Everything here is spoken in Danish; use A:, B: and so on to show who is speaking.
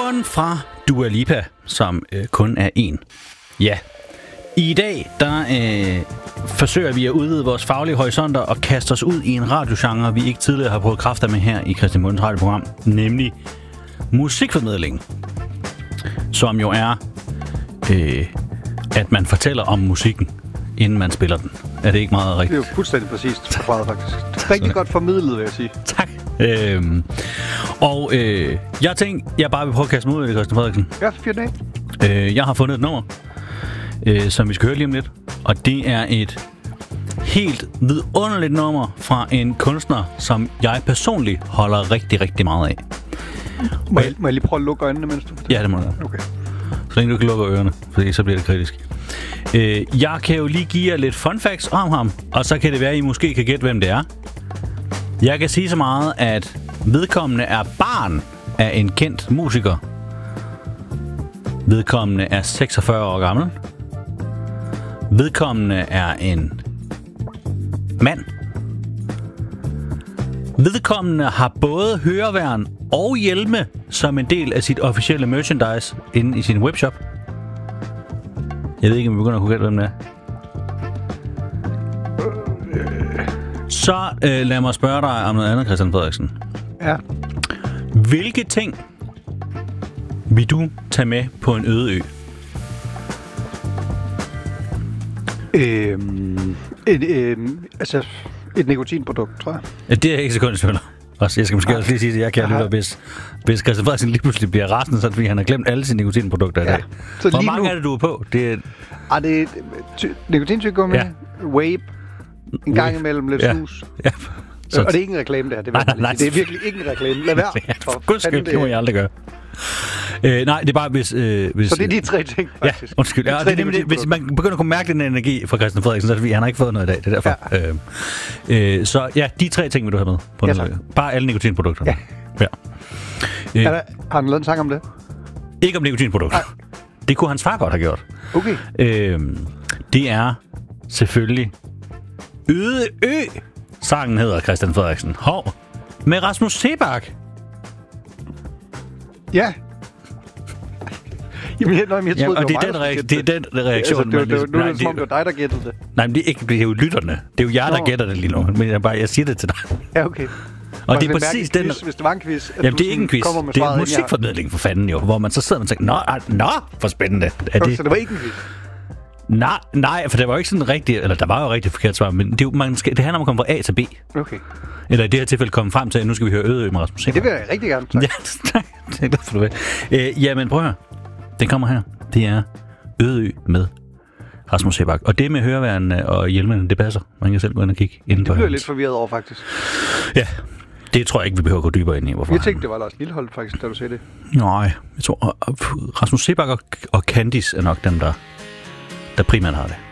A: Turen fra Dua Lipa, som kun er én. Ja, i dag der forsøger vi at udvide vores faglige horisonter og kaste os ud i en radiogenre, vi ikke tidligere har prøvet kræfter med her i Christian Mundens radioprogram, nemlig musikformidling, som jo er, at man fortæller om musikken, inden man spiller den. Er det ikke meget rigtigt?
B: Det er jo fuldstændig præcist forklaret, faktisk. Rigtig godt formidlet, vil jeg sige.
A: Tak. Jeg tænkte, jeg bare vil prøve at kaste mig ud i det, Christian Frederiksen.
B: Ja, fyr den af.
A: Jeg har fundet et nummer, som vi skal høre lige om lidt. Og det er et helt vidunderligt nummer fra en kunstner, som jeg personligt holder rigtig, rigtig meget af.
B: Må jeg lige prøve at lukke øjnene, mens du fortæller?
A: Ja, det må du.
B: Okay.
A: Så længe du kan lukke ørerne, fordi så bliver det kritisk. Jeg kan jo lige give jer lidt fun facts om ham, og så kan det være, at I måske kan gætte, hvem det er. Jeg kan sige så meget, at vedkommende er barn af en kendt musiker. Vedkommende er 46 år gammel. Vedkommende er en mand. Vedkommende har både høreværn og hjelme som en del af sit officielle merchandise inde i sin webshop. Jeg ved ikke, om vi begynder at kunne gætte, hvem det er. Så lad mig spørge dig om noget andet, Christian Frederiksen.
B: Ja.
A: Hvilke ting vil du tage med på en øde ø?
B: Et nikotinprodukt, tror jeg.
A: Ja, det er ikke sekund i tvivl. Jeg skal måske også lige sige, at jeg kan lytte, hvis Christian Frederiksen lige pludselig bliver rasende, så fordi han har glemt alle sine nikotinprodukter i dag. Så hvor mange er det, du er på? Det er
B: nikotintyggegummi, vape, en gang imellem lidt snus. Ja. Og det er ikke en reklame, det her. Det er virkelig ikke en reklame. Lad være.
A: Gudskyld, det må jeg aldrig gøre. Nej, det er bare hvis...
B: Så det er de tre ting, faktisk.
A: Ja, undskyld. Ja, det er nemlig, hvis man begynder at kunne mærke den energi fra Christian Frederiksen, så er det fordi, han har ikke fået noget i dag. Det er derfor. Ja. Så ja, de tre ting vil du have med på bare alle nikotinprodukter. Ja.
B: Har han lavet en sang om det?
A: Ikke om nikotinprodukter. Det kunne hans far godt have gjort.
B: Okay.
A: Det er selvfølgelig Øde Ø. Sangen hedder Christian Frederiksen. Hov. Med Rasmus Seebach.
B: Ja. Jamen, jeg troede,
A: det er den reaktion.
B: Altså, nu er det som om, det var dig, der gættede det.
A: Nej, men det er jo lytterne. Det er jo jer, der gætter det lige nu. Men jeg siger det til dig.
B: Ja, okay.
A: Og det er præcis den...
B: Hvis det var en quiz...
A: Jamen, det er ikke en quiz. Det er musikformidling for fanden jo. Hvor man så sidder og tænker, nå, hvor spændende.
B: Så det var ikke en quiz?
A: Nej, for det var jo ikke sådan rigtigt... Eller der var jo rigtig forkert svar, men det handler om at komme fra A til B.
B: Okay.
A: Eller i det her tilfælde komme frem til, at nu skal vi høre Øde Ø med Rasmus Seebach.
B: Det vil jeg rigtig gerne, tak.
A: Ja, tak. Det er glad for, du ved. Jamen, prøv at høre. Den kommer her. Det er Øde Ø med Rasmus Seebach. Og det med høreværn og hjelmene, det passer. Man kan selv gå ind og kigge inden på.
B: Det bliver lidt forvirret over, faktisk.
A: Ja, det tror jeg ikke, vi behøver at gå dybere ind i. Hvorfor?
B: Jeg tænkte, det var Lars Lilholt, faktisk, da du sagde det.
A: Nej, jeg tror Rasmus Seebach og Candice er nok dem, der primært har det.